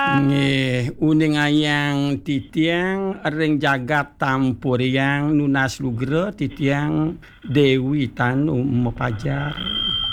Nggih, uning ayang titiang ring jagat tampuriang nunas lugra titiang Dewi Tanu Mepajar.